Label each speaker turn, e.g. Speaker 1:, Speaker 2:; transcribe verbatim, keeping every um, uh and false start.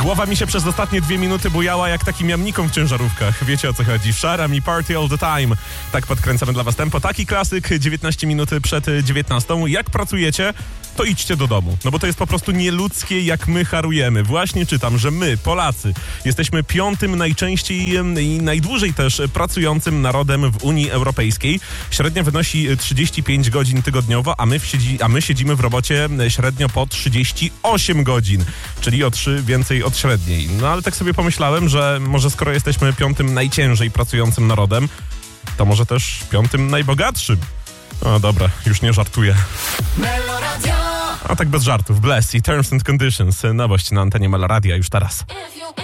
Speaker 1: Głowa mi się przez ostatnie dwie minuty bujała jak takim jamnikom w ciężarówkach. Wiecie, o co chodzi. Sharam i Party All The Time. Tak podkręcamy dla was tempo. Taki klasyk, dziewiętnaście minut przed dziewiętnastą. Jak pracujecie, to idźcie do domu. No bo to jest po prostu nieludzkie, jak my harujemy. Właśnie czytam, że my, Polacy, jesteśmy piątym najczęściej i najdłużej też pracującym narodem w Unii Europejskiej. Średnia wynosi trzydzieści pięć godzin tygodniowo, a my, siedzi, a my siedzimy w robocie średnio po trzydzieści osiem godzin, czyli o trzy więcej od średniej. No ale tak sobie pomyślałem, że może skoro jesteśmy piątym najciężej pracującym narodem, to może też piątym najbogatszym. No dobra, już nie żartuję. A tak bez żartów. Bless i Terms and Conditions. Nowość na antenie Meloradia już teraz.